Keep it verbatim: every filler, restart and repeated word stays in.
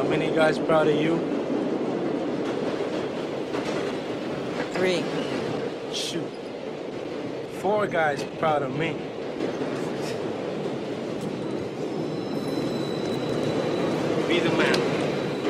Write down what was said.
How many guys proud of you? Three. Shoot. Four guys proud of me. Be the man.